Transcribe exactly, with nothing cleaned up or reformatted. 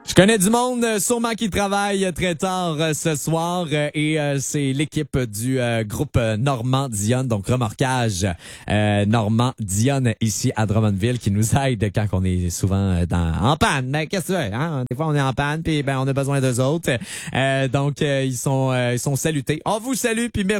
Je connais du monde euh, sûrement qui travaille très tard euh, ce soir euh, et euh, c'est l'équipe du euh, groupe euh, Normand Dionne, donc remorquage euh, Normand Dionne ici à Drummondville qui nous aide quand on est souvent euh, dans, en panne. Mais qu'est-ce que tu veux, hein? Des fois on est en panne puis ben on a besoin d'eux autres. Euh, donc euh, ils sont euh, ils sont salutés. On vous salue puis merci.